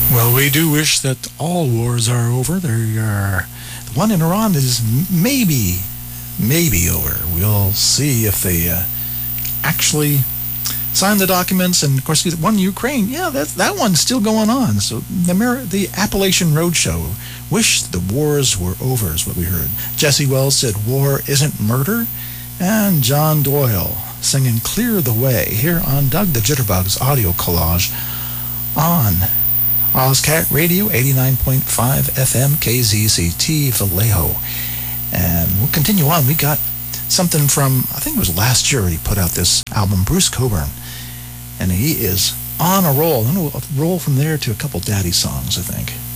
Well, we do wish that all wars are over. The one in Iran is maybe over. We'll see if they actually sign the documents. And of course, the one in Ukraine, yeah, that one's still going on. So the Appalachian Roadshow wish the wars were over, is what we heard. Jesse Wells said, "War isn't murder," and John Doyle singing "Clear the Way" here on Doug the Jitterbugs audio collage on OzCat Radio, 89.5 FM, KZCT, Vallejo. And we'll continue on. We got something from, I think it was last year he put out this album, Bruce Cockburn. And he is on a roll. And we'll roll from there to a couple daddy songs, I think.